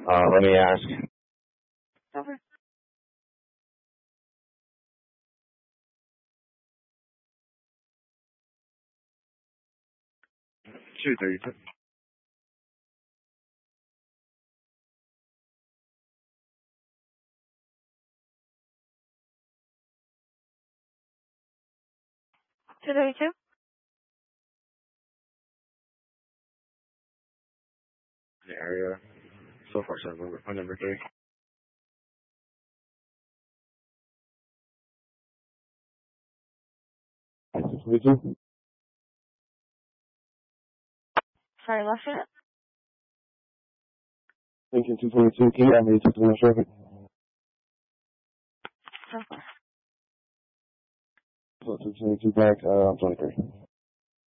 Let me ask. Over. 232. $232. The area. So far, so number 3. Sorry, last minute. Lincoln 222, can you have me 221 traffic? So far. So 222 back, 23.